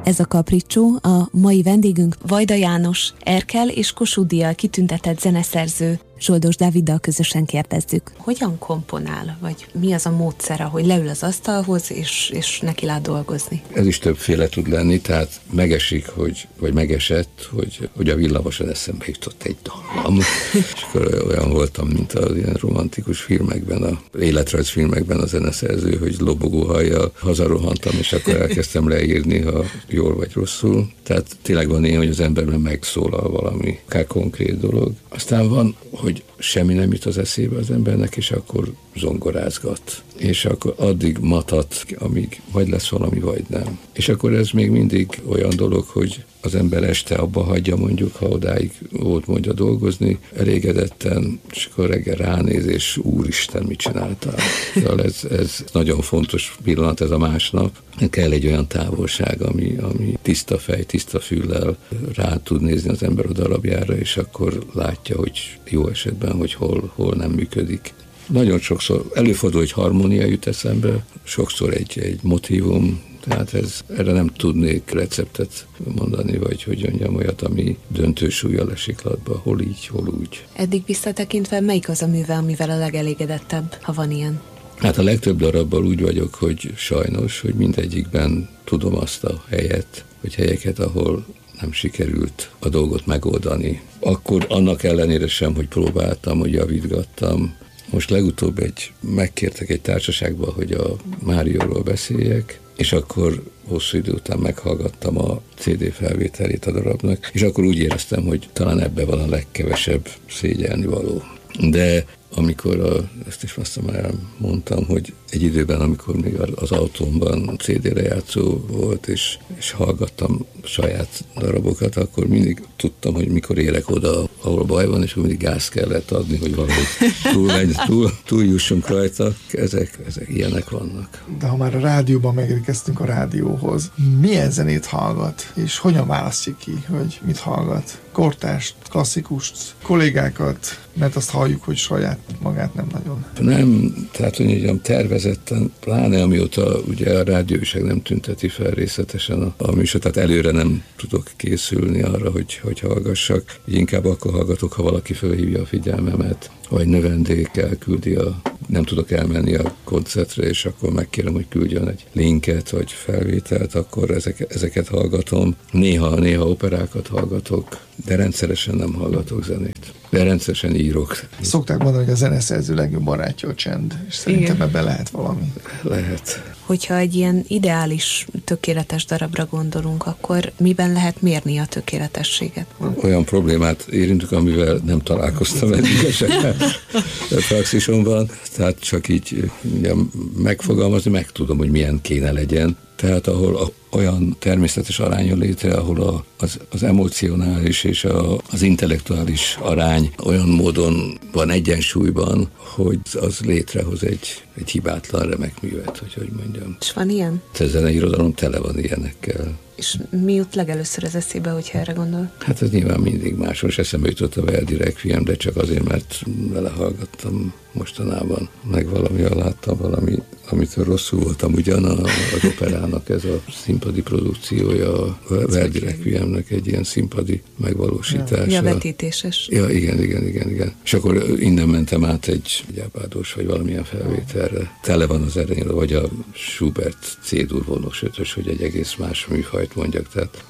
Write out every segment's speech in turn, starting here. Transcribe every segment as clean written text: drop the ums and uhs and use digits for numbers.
Ez a Capriccio, a mai vendégünk Vajda János, Erkel és Kossuth díjjal kitüntetett zeneszerző. Zsoldos Dáviddal közösen kérdezzük. Hogyan komponál, vagy mi az a módszere, hogy leül az asztalhoz, és neki lát dolgozni? Ez is többféle tud lenni, tehát megesik, vagy megesett, hogy a villamoson eszembe jutott egy dallam. És akkor olyan voltam, mint az ilyen romantikus filmekben, a életrajzfilmekben a zeneszerző, hogy lobogó hajjal hazarohantam, és akkor elkezdtem leírni, ha jól vagy rosszul. Tehát tényleg van ilyen, hogy az emberben megszólal valami, akár konkrét dolog. Aztán van, hogy semmi nem jut az eszébe az embernek, és akkor zongorázgat. És akkor addig matat, amíg vagy lesz valami, vagy nem. És akkor ez még mindig olyan dolog, hogy az ember este abba hagyja, mondjuk, ha odáig volt mondja dolgozni, elégedetten, és akkor reggel ránéz, és úristen, mit csináltál? Szóval ez nagyon fontos pillanat, ez a másnap. Kell egy olyan távolság, ami tiszta fej, tiszta füllel rá tud nézni az ember a darabjára, és akkor látja, hogy jó esetben, hogy hol nem működik. Nagyon sokszor előfordul, hogy harmónia jut eszembe, sokszor egy motívum, tehát erre nem tudnék receptet mondani, vagy hogy mondjam, olyat, ami döntő súllyal esik latba, hol így, hol úgy. Eddig visszatekintve, melyik az a műve, amivel a legelégedettebb, ha van ilyen? Hát a legtöbb darabbal úgy vagyok, hogy sajnos, hogy mindegyikben tudom azt a helyet, vagy helyeket, ahol nem sikerült a dolgot megoldani. Akkor annak ellenére sem, hogy próbáltam, hogy javítgattam. Most legutóbb megkértek egy társaságba, hogy a Márióról beszéljek, és akkor hosszú idő után meghallgattam a CD felvételét a darabnak, és akkor úgy éreztem, hogy talán ebbe van a legkevesebb szégyelnivaló. De amikor ezt is azt elmondtam, hogy egy időben, amikor még az autómban CD lejátszó volt, és hallgattam saját darabokat, akkor mindig tudtam, hogy mikor érek oda, ahol baj van, és mindig gáz kellett adni, hogy valahogy túljussunk rajta. Ezek ilyenek vannak. De ha már a rádióban megérkeztünk a rádióhoz, milyen zenét hallgat, és hogyan választja ki, hogy mit hallgat? Kortást, klasszikust, kollégákat, mert azt halljuk, hogy saját magát nem nagyon. Nem, tehát hogy mondjam, tervezetten, pláne amióta ugye a rádióság nem tünteti fel részletesen a műsor, tehát előre nem tudok készülni arra, hogy hallgassak. Inkább akkor hallgatok, ha valaki felhívja a figyelmemet, vagy növendék elküldi nem tudok elmenni a koncertre, és akkor megkérem, hogy küldjön egy linket, vagy felvételt, akkor ezeket hallgatom. Néha operákat hallgatok, de rendszeresen nem hallgatok zenét. De rendszeresen írok. Szokták mondani, hogy a zeneszerző legjobb barátja a csend, és szerintem ebben lehet valami. Lehet. Hogyha egy ilyen ideális, tökéletes darabra gondolunk, akkor miben lehet mérni a tökéletességet? Olyan problémát érintünk, amivel nem találkoztam eddig esetben a praxisomban, tehát csak így megfogalmazni, megtudom, hogy milyen kéne legyen. Tehát ahol olyan természetes arány jön létre, ahol az emocionális és az intellektuális arány olyan módon van egyensúlyban, hogy az létrehoz egy hibátlan remek művet, hogy mondjam. És van ilyen? A zenei irodalom tele van ilyenekkel. És mi jut legelőször az eszébe, hogyha erre gondol? Hát ez nyilván mindig más. Most eszembe jutott a Verdi Requiem, de csak azért, mert vele hallgattam mostanában. Meg valamivel láttam amitől rosszul voltam ugyan, az operának ez a színpadi produkciója, a Verdi Requiemnek egy ilyen színpadi megvalósítása. Ja, vetítéses. Ja, igen. És akkor innen mentem át egy Ábádós vagy valamilyen felvételre. Tele van az erején, vagy a Schubert C-dur vonós ötös, hogy egy egész más műfajt mondjak, tehát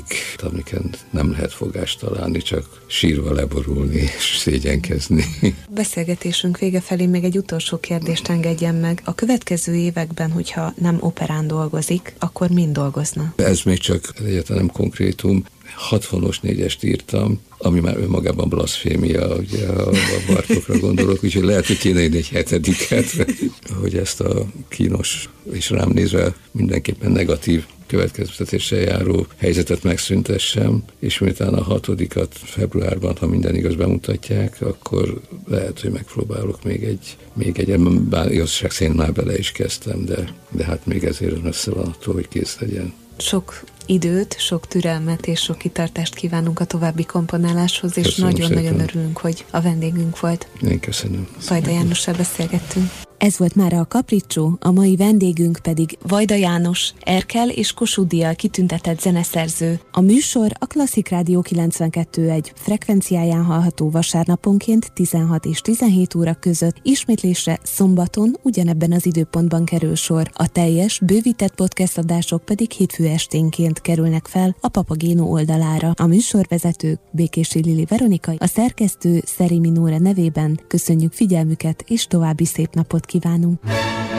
amiken nem lehet fogást találni, csak sírva leborulni és szégyenkezni. Beszélgetésünk vége felé még egy utolsó kérdést engedjen meg. A következő években, hogyha nem operán dolgozik, akkor mind dolgozna? Ez még csak egyáltalán nem konkrétum. 60-os 4-est írtam, ami már önmagában blaszfémia, ugye a Bartókra gondolok, úgyhogy lehet, hogy kéne egy 7-et, hogy ezt a kínos és rám nézve mindenképpen negatív következtetéssel járó helyzetet megszüntessem, és miután a 6-at februárban, ha minden igaz, bemutatják, akkor lehet, hogy megpróbálok még egy bár igazság szerint már bele is kezdtem, de hát még ezért messze van attól, hogy kész legyen. Sok időt, sok türelmet és sok kitartást kívánunk a további komponáláshoz, és nagyon-nagyon örülünk, hogy a vendégünk volt. Én köszönöm. Vajda Jánossal beszélgettünk. Ez volt mára a Capriccio, a mai vendégünk pedig Vajda János, Erkel és Kossuth Díjjal kitüntetett zeneszerző. A műsor a Klasszik Rádió 92.1 frekvenciáján hallható vasárnaponként 16 és 17 óra között, ismétlésre szombaton ugyanebben az időpontban kerül sor. A teljes, bővített podcast adások pedig hétfő esténként kerülnek fel a Papagéno oldalára. A műsorvezetők Békési Lili Veronika, a szerkesztő Szerimi Nóra nevében köszönjük figyelmüket és további szép napot kívánunk!